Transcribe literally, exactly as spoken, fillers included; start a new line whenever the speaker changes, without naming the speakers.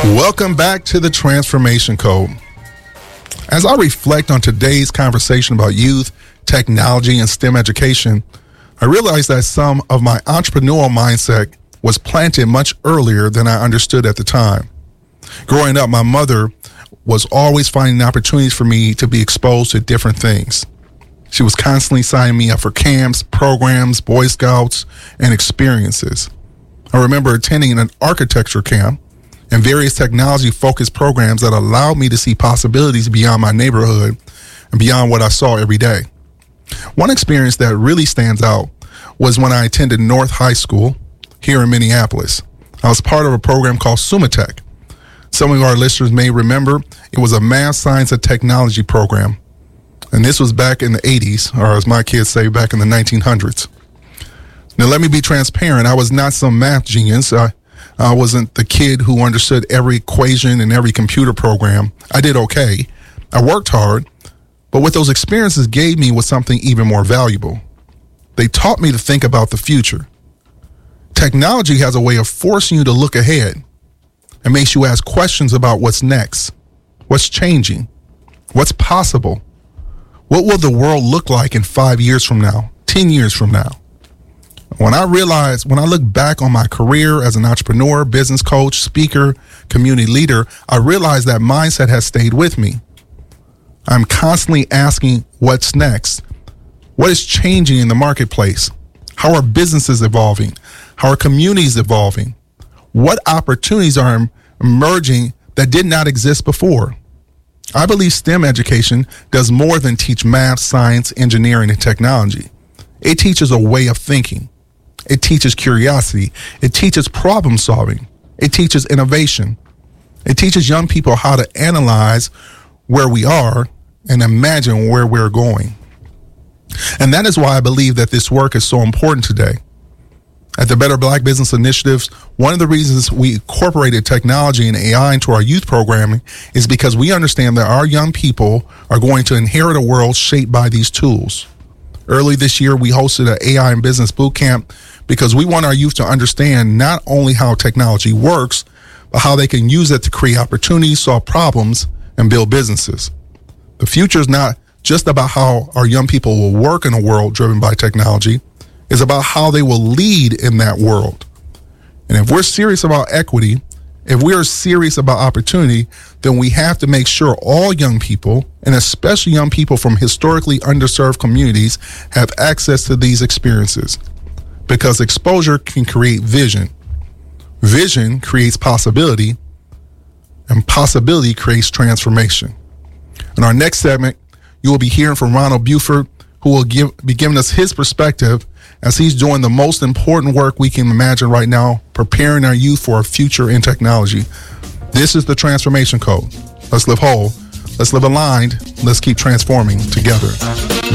Welcome back to the Transformation Code. As I reflect on today's conversation about youth, technology, and STEM education, I realized that some of my entrepreneurial mindset was planted much earlier than I understood at the time. Growing up, my mother was always finding opportunities for me to be exposed to different things. She was constantly signing me up for camps, programs, Boy Scouts, and experiences. I remember attending an architecture camp and various technology-focused programs that allowed me to see possibilities beyond my neighborhood and beyond what I saw every day. One experience that really stands out was when I attended North High School here in Minneapolis. I was part of a program called SummaTech. Some of our listeners may remember it was a math, science, and technology program. And this was back in the eighties, or as my kids say, back in the nineteen hundreds. Now, let me be transparent. I was not some math genius. I, I wasn't the kid who understood every equation and every computer program. I did okay. I worked hard. But what those experiences gave me was something even more valuable. They taught me to think about the future. Technology has a way of forcing you to look ahead and makes you ask questions about what's next, what's changing, what's possible. What will the world look like in five years from now, ten years from now? When I realized, when I look back on my career as an entrepreneur, business coach, speaker, community leader, I realized that mindset has stayed with me. I'm constantly asking what's next. What is changing in the marketplace? How are businesses evolving? How are communities evolving? What opportunities are emerging that did not exist before? I believe STEM education does more than teach math, science, engineering, and technology. It teaches a way of thinking. It teaches curiosity. It teaches problem solving. It teaches innovation. It teaches young people how to analyze where we are and imagine where we're going. And that is why I believe that this work is so important today. At the Better Black Business Initiatives, one of the reasons we incorporated technology and A I into our youth programming is because we understand that our young people are going to inherit a world shaped by these tools. Early this year, we hosted an A I and business boot camp because we want our youth to understand not only how technology works, but how they can use it to create opportunities, solve problems, and build businesses. The future is not just about how our young people will work in a world driven by technology. It's about how they will lead in that world. And if we're serious about equity, if we're serious about opportunity, then we have to make sure all young people, and especially young people from historically underserved communities, have access to these experiences. Because exposure can create vision. Vision creates possibility, and possibility creates transformation. In our next segment, you will be hearing from Ronald Buford, who will give, be giving us his perspective as he's doing the most important work we can imagine right now, preparing our youth for a future in technology. This is the Transformation Code. Let's live whole. Let's live aligned. Let's keep transforming together.